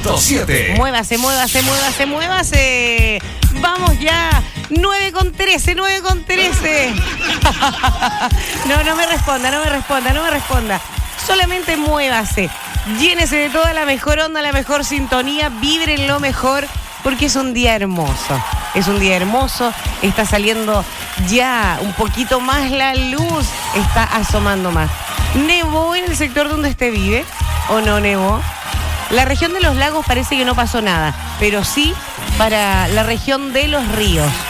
100.7. Muévase, muévase, muévase, muévase. Vamos ya. 9:13, 9:13. No me responda. Solamente muévase. Llénese de toda la mejor onda, la mejor sintonía. Vibren lo mejor porque es un día hermoso. Está saliendo ya un poquito más la luz. Está asomando más. ¿Nevó en el sector donde usted vive o no nevó? La región de los lagos parece que no pasó nada, pero sí para la región de los ríos.